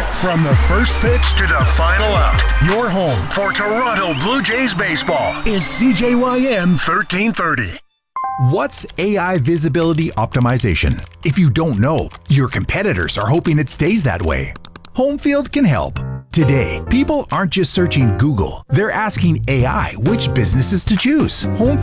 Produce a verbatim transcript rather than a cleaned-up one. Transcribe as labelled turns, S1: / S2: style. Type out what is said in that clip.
S1: From the first pitch
S2: To the final out.
S1: your home
S2: For Toronto Blue Jays baseball.
S1: is C J Y M thirteen thirty.
S3: What's A I visibility optimization? If you don't know, your competitors are hoping it stays that way. Homefield can help. Today, people aren't just searching Google, they're asking A I which businesses to choose. Home